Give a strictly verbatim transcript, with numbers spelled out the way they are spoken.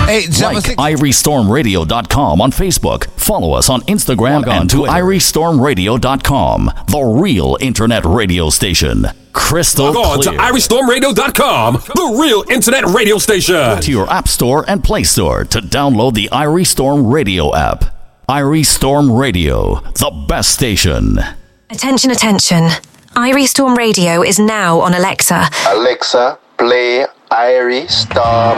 Hey, like irie storm radio dot com on Facebook. Follow us on Instagram and to irie storm radio dot com, the real internet radio station. Crystal Log on clear. to irie storm radio dot com, the real internet radio station. To your App Store and Play Store to download the Irie Storm Radio app. Irie Storm Radio, the best station. Attention, attention. Irie Storm Radio is now on Alexa. Alexa, play Irie Storm